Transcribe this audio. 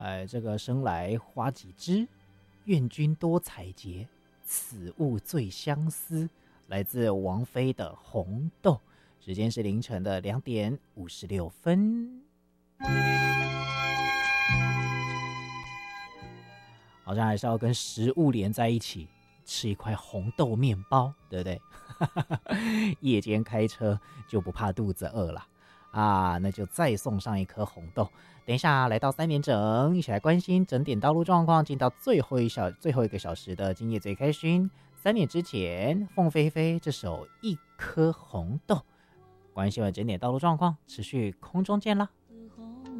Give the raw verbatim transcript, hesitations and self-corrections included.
哎，这个生来花几枝，愿君多采撷，此物最相思。来自王菲的《红豆》，时间是凌晨的两点五十六分。好像还是要跟食物连在一起，吃一块红豆面包，对不对？夜间开车就不怕肚子饿了啊，那就再送上一颗红豆。等一下来到三点整，一起来关心整点道路状况，进到最后一小最后一个小时的今夜最开心。三点之前，凤飞飞这首《一颗红豆》，关心完整点道路状况，持续空中见啦。